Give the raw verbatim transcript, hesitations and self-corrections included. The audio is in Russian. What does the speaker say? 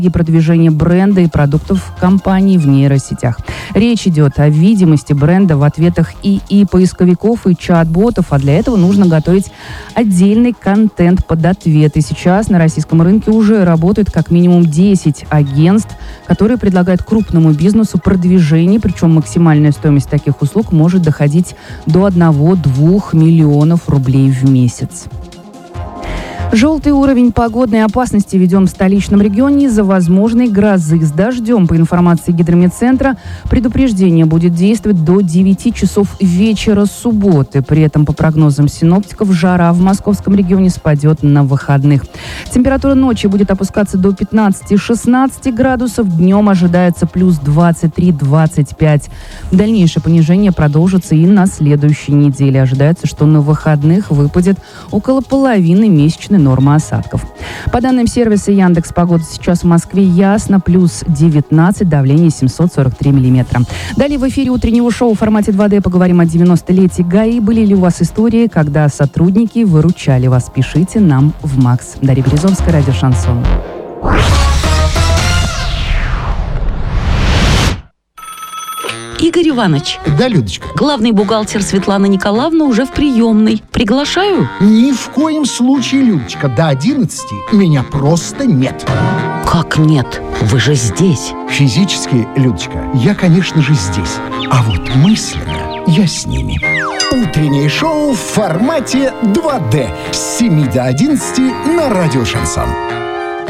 и продвижения бренда и продуктов компании в нейросетях. Речь идет о видимости бренда в ответах и и поисковиков, и чат-ботов, а для этого нужно готовить отдельный контент под ответы. Сейчас на российском рынке уже работает как минимум десять агентств, которые предлагают крупному бизнесу продвижение, причем максимальная стоимость таких услуг может доходить до одного-двух миллионов рублей в месяц. Желтый уровень погодной опасности введен в столичном регионе из-за возможной грозы с дождем. По информации Гидрометцентра, предупреждение будет действовать до девяти часов вечера субботы. При этом, по прогнозам синоптиков, жара в московском регионе спадет на выходных. Температура ночи будет опускаться до пятнадцати-шестнадцати градусов. Днем ожидается плюс двадцать три - двадцать пять. Дальнейшее понижение продолжится и на следующей неделе. Ожидается, что на выходных выпадет около половины месячной нормы осадков. По данным сервиса Яндекс.Погода, сейчас в Москве ясно, плюс девятнадцать, давление семьсот сорок три миллиметра. Далее в эфире утреннего шоу в формате два дэ поговорим о девяностолетии ГАИ. Были ли у вас истории, когда сотрудники выручали вас? Пишите нам в МАКС. Дарья Березовская, радио «Шансон». Игорь Иванович. Да, Людочка. Главный бухгалтер Светлана Николаевна уже в приемной. Приглашаю? Ни в коем случае, Людочка. До одиннадцати меня просто нет. Как нет? Вы же здесь. Физически, Людочка, я, конечно же, здесь. А вот мысленно я с ними. Утреннее шоу в формате два дэ с семи до одиннадцати на радио «Шансон».